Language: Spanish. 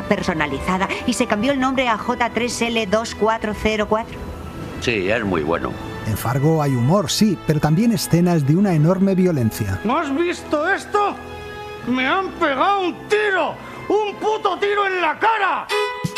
personalizada y se cambió el nombre a J3L2404. Sí, es muy bueno. En Fargo hay humor, sí, pero también escenas de una enorme violencia. ¿No has visto esto? ¡Me han pegado un tiro! ¡Un puto tiro en la cara!